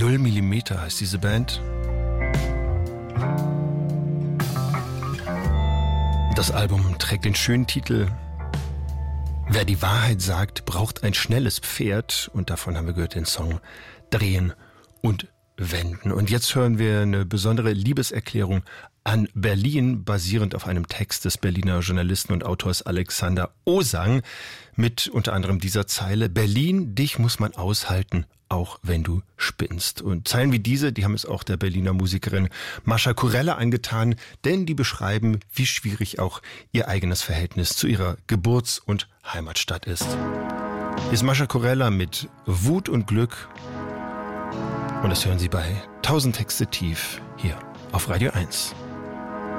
0mm heißt diese Band. Das Album trägt den schönen Titel Wer die Wahrheit sagt, braucht ein schnelles Pferd. Und davon haben wir gehört den Song Drehen und Wenden. Und jetzt hören wir eine besondere Liebeserklärung an Berlin, basierend auf einem Text des Berliner Journalisten und Autors Alexander Osang, mit unter anderem dieser Zeile: Berlin, dich muss man aushalten, auch wenn du spinnst. Und Zeilen wie diese, die haben es auch der Berliner Musikerin Mascha Kurella angetan, denn die beschreiben, wie schwierig auch ihr eigenes Verhältnis zu ihrer Geburts- und Heimatstadt ist. Hier ist Mascha Kurella mit Wut und Glück. Und das hören Sie bei 1000 Texte tief hier auf Radio 1.